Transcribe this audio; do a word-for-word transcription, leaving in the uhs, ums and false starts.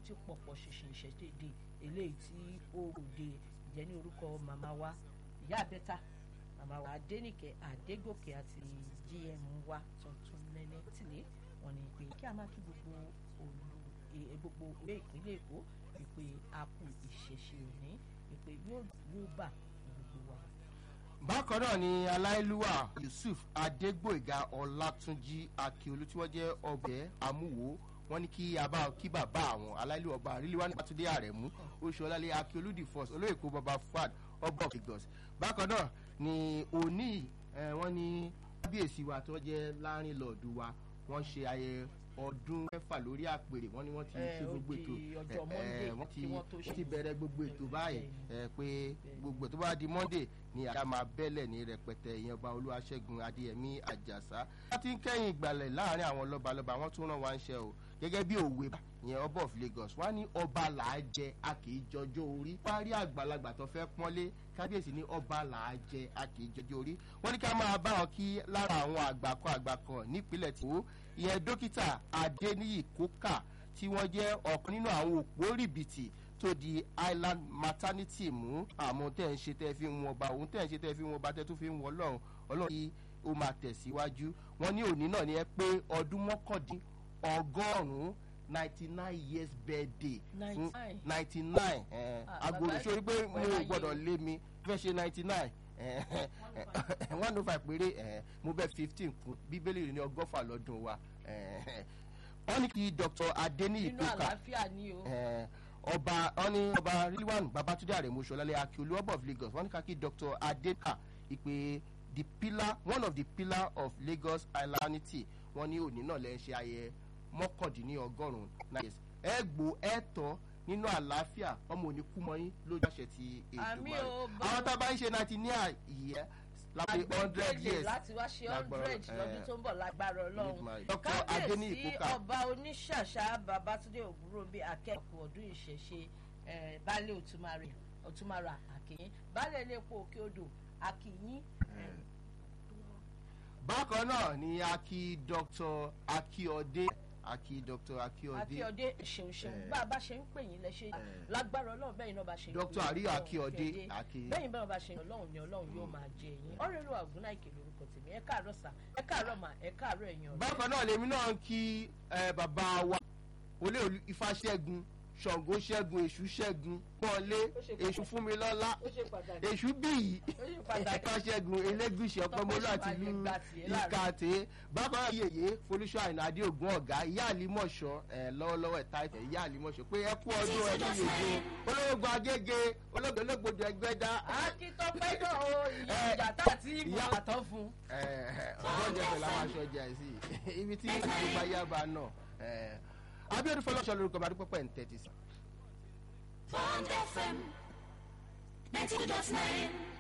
ti pọ̀pọ̀ ṣìṣìn ìṣẹ̀dédé eléyìí tí ó ròde jẹ́ ní orúkọ màmá wa ìyá àbẹ́ta màmá wa Adénìkẹ́ Adégòkè àti G M wa tuntun nẹ́nẹ́ tìlé wọn ni pé kí a máa kí gbogbo olú gbogbo ìwé ìpínlẹ̀ Èkó ìpè àpò ìṣẹ̀ṣe òní ìpè yóò bà gbogbo wa. bákan náà ni aláìlúwà Yusuf Adégbòìga Ọlátúnjí Akíolú tí wọ́n jẹ́ ọbẹ̀ amúwò wọ́n ní kí abá kí bàbá àwọn aláìlúwà ọba Rilwan Bátúndé Àrẹ̀mú Oṣùọlálé Akíolú the first olóyèkó baba Fuad ọba of Lagos. bákan náà ni òní wọ́n ní kábíyèsí wa tó jẹ́ láàrin lọ́ọ̀dù wa wọ́n ṣe ayẹyẹ ọdún mẹ́fà lórí àpèrè wọ́n ní wọ́n ti ṣe gbogbo ètò wọ́n ti bẹ̀rẹ̀ gbogbo ètò báyìí pé gbogbo ètò bá di Monday ni àyà máa bẹ́lẹ̀ ní rẹpẹtẹ ìyẹn ọba Olúwaṣẹ́gun Adéyẹmí Àjàsá. wọ́n ti ń kẹ́yìn ìgbàlẹ̀ láàrin àwọn lọ́balọ́ba wọ́n tún rán wa ń ṣe o gẹ́gẹ́ bí òwe ìyẹn ọba of Lagos wọ́n ní ọba làá jẹ a kì í jọjọ́ orí parí àgbàlagbà tó fẹ́ pọ́nlé kábíyèsí ní ọba làá jẹ a kì í jọjọ́ orí wọ́n ní ká máa bá wọn kí lára àwọn àgbàkọ àgbàkọ nípínlẹ̀ tí ó ìyẹn dókítà Adéníyì Kókà tí wọ́n jẹ́ ọ̀kan nínú àwọn òpó rìbìtì tó di Island maternity mú àmọ́ tẹ́ ń ṣe tẹ́ fi ń wọn ọba òun tẹ́ ń ṣe tẹ́ fi ń wọn ọba tẹ́ tó fi ń wọn ọlọ́run ọlọ́run yìí ó máa tẹ̀síwájú wọ́n ní òní náà ni ẹ pé ọdún mọ́kàndín ọgọ́rùn-ún ninety nine years birthday ninety nine agbóró sórí pé mo gbọ́dọ̀ lé mi fẹ́ ṣe ninety nine one oh five péré mo bẹ fifteen kún bíbélì rẹ ní ọgọ́fà lọ́dún wa wọ́n ní kí Dr. Adéníyì Kókà ọba wọ́n ní ọba Rilwan Babátúndé Àrẹ̀mú Oṣùọlálé Akíolú ọba of Lagos wọ́n ní ká kí Doctor Adéka ìpè the pillar one of the pillar of Lagos Islandity wọ́n ní òní náà lẹ́ ń ṣe ayẹyẹ mọ́kàndínlọ́gọ́rùn-ún nine years ẹ gbó ẹ tọ́ nínú àlàáfíà ọmọ òní kú mọ́ yín lójú àṣẹ ti èdè wa àwọn tá a bá ń ṣe ninety ní àyè láti hundred years láti wá ṣe hundred lọ́dún tó ń bọ̀ lágbára Ọlọ́run. Dr. Adéníyì Kókà kábíyèsí ọba oníṣàṣà Babátúndé Ògúnròmbí akẹ́kọ̀ọ́ ọdún ìṣẹ̀ṣe baálé Òtúmara Àkìyín baálé iléepo Òkè Odò Àkìyín. bákan náà ni a kí Dr. Akíọdé Aki Dr. Akíọdé Akíọdé ṣeun ṣeun bá a bá ṣe ń pè yín lẹ́ṣẹ̀ lágbára Ọlọ́run bẹ́ẹ̀ náà bá ṣe ń pè yín Dr. Àríyọ̀ Akíọdé bẹ́ẹ̀ náà bá ṣe ń Ọlọ́run ni Ọlọ́run yóò máa jẹ yín ọ̀rẹ́lú Ògúnnáìkè lórúkọ tèmi ẹ káàárọ̀ sà ẹ káàárọ̀ mà ẹ káàárọ̀ ẹ̀yin ọ̀rẹ́. bákan náà lèmi náà ń kí bàbá wa olé Ifáṣẹ́gun Ṣàngó ṣẹ́gun èṣù ṣẹ́gun pọ́nlé èṣù fún mi lọ́lá èṣù bíyì ẹ̀ka ṣẹ́gun elégùsì ọ̀pọ̀mọlú àti ìlú ìkàtẹ́ bákan náà yèyé Folúṣọ́ Àyìnlá Adéògùn ọ̀gá ìyá àlímọ̀ṣọ́ lọ́wọ́lọ́wọ́ ẹ̀ta ìfẹ́ ìyá àlímọ̀ṣọ́ pé ẹ kú ọdún ẹni yòókù olóògùn Agége olóògbé Ẹgbẹ́dá. akitọ́pẹ́ náà o ìyá tá àti ìmọ̀ àtọ́ fún. ọgbọ́n jẹ́ pẹ̀lú àwọn aṣọ ọjà sí ibi tí ìgbà yaba náà Abíọ́dún Fọlọ́ṣọ́ lórúkọ bá dúpẹ́ pẹ̀ ń tẹ́tí sí. Bond F M ninety two dot nine.